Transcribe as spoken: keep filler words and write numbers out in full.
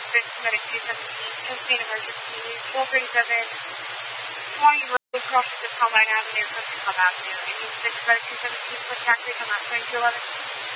six, medic two seventeen, Tennessee emergency, four thirty-seven, twenty road crosses at Combine Avenue, Country Club Avenue, and six, medic two seventeen, foot taxi, come out twenty-two eleven.